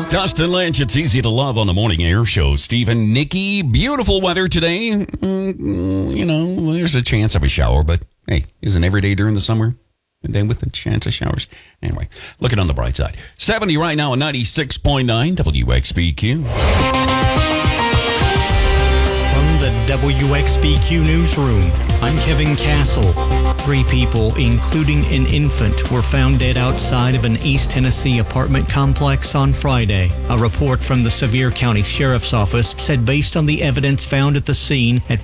Dustin Lynch, it's easy to love on the Morning Air Show. Steve and Nikki, beautiful weather today. There's a chance of a shower, but hey, isn't every day during the summer? And then with a chance of showers. Anyway, looking on the bright side. 70 right now at 96.9 WXBQ. From the WXBQ newsroom, I'm Kevin Castle. 3 people, including an infant, were found dead outside of an East Tennessee apartment complex on Friday. A report from the Sevier County Sheriff's Office said based on the evidence found at the scene at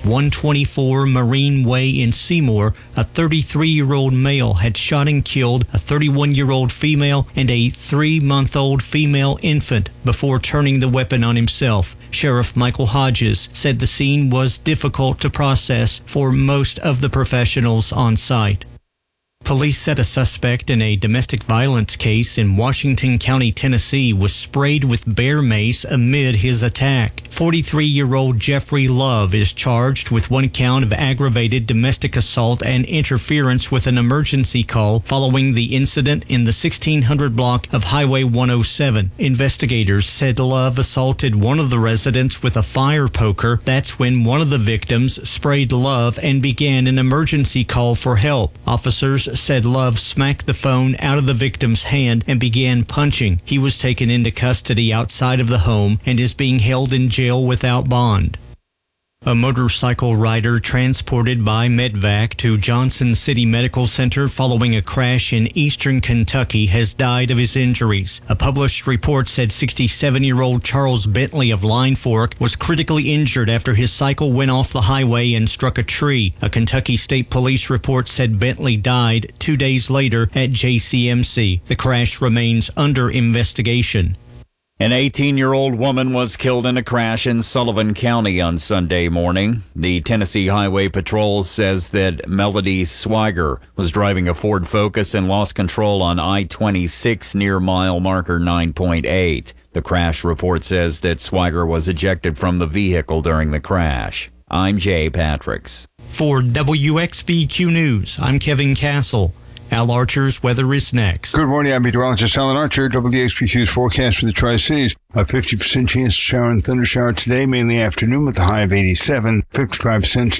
124 Marine Way in Seymour, a 33-year-old male had shot and killed a 31-year-old female and a 3-month-old female infant before turning the weapon on himself. Sheriff Michael Hodges said the scene was difficult to process for most of the professionals on site. Police said a suspect in a domestic violence case in Washington County, Tennessee, was sprayed with bear mace amid his attack. 43-year-old Jeffrey Love is charged with 1 count of aggravated domestic assault and interference with an emergency call following the incident in the 1600 block of Highway 107. Investigators said Love assaulted one of the residents with a fire poker. That's when one of the victims sprayed Love and began an emergency call for help. Officers said Love smacked the phone out of the victim's hand and began punching. He was taken into custody outside of the home and is being held in jail without bond. A motorcycle rider transported by Medvac to Johnson City Medical Center following a crash in eastern Kentucky has died of his injuries. A published report said 67-year-old Charles Bentley of Line Fork was critically injured after his cycle went off the highway and struck a tree. A Kentucky State Police report said Bentley died 2 days later at JCMC. The crash remains under investigation. An 18-year-old woman was killed in a crash in Sullivan County on Sunday morning. The Tennessee Highway Patrol says that Melody Swiger was driving a Ford Focus and lost control on I-26 near mile marker 9.8. The crash report says that Swiger was ejected from the vehicle during the crash. I'm Jay Patricks. For WXBQ News, I'm Kevin Castle. Al Archer's weather is next. Good morning, I'm meteorologist Alan Archer. WXBQ's forecast for the Tri-Cities. A 50% chance of shower and thunder shower today, mainly afternoon with a high of 87, 55%